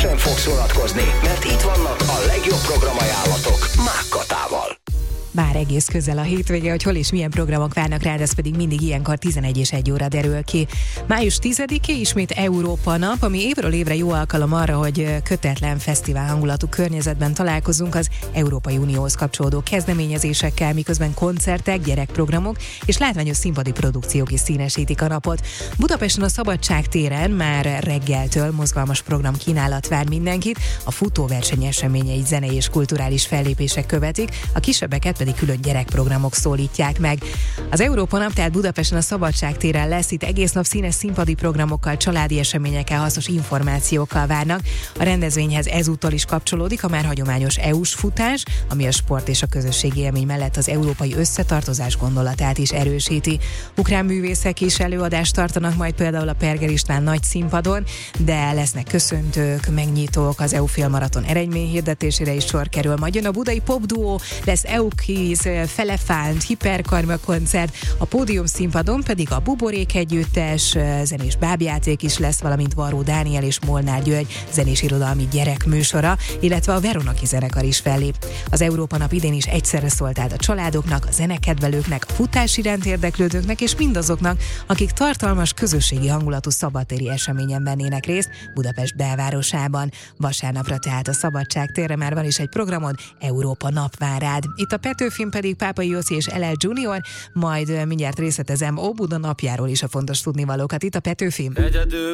sem fogsz unatkozni, mert itt vannak a legjobb programajánlatok Mák Katával. Bár egész közel a hétvége, hogy hol és milyen programok várnak rád, ez pedig mindig ilyenkor 11 és 1 óra derül ki. Május 10-é ismét Európa nap, ami évről évre jó alkalom arra, hogy kötetlen fesztivál hangulatú környezetben találkozunk az Európai Unióhoz kapcsolódó kezdeményezésekkel, miközben koncertek, gyerekprogramok és látványos színpadi produkciók is színesítik a napot. Budapesten a Szabadság téren már reggeltől mozgalmas program kínálat vár mindenkit, a futóverseny eseményei, zenei és kulturális fellépések követik, a kisebbeket pedig külön gyerekprogramok szólítják meg. Az Európa nap tehát Budapesten a Szabadság téren lesz, itt egész nap színes színpadi programokkal, családi eseményekkel, hasznos információkkal várnak. A rendezvényhez ezúttal is kapcsolódik a már hagyományos EU-s futás, ami a sport és a közösségi élmény mellett az európai összetartozás gondolatát is erősíti. Ukrán művészek is előadást tartanak majd például a Perger István nagy színpadon, de lesznek köszöntők, megnyitók, az EU Félmaraton eredményhirdetésére is sor kerül. Majd jön a budai popduó, lesz Eukis, Felefánt, Hiperkarma koncert, a pódium színpadon pedig a Buborék együttes, zenés bábjáték is lesz, valamint Varró Dániel és Molnár György zenés irodalmi gyerekműsora, illetve a Veronaki zenekar is fellép. Az Európa nap idén is egyszerre szólt át a családoknak, a zenekedvelőknek, a futás iránt érdeklődőknek és mindazoknak, akik tartalmas közösségi hangulatú szabadtéri eseményen vennének részt Budapest belvárosában. Vasárnapra tehát a Szabadság térre már van is egy programod, Európa nap vár rád. Itt a Petőfin pedig Pápai Jóci és LL Junior, majd mindjárt részletezem Óbuda napjáról is a fontos tudnivalókat. Itt a Petőfin.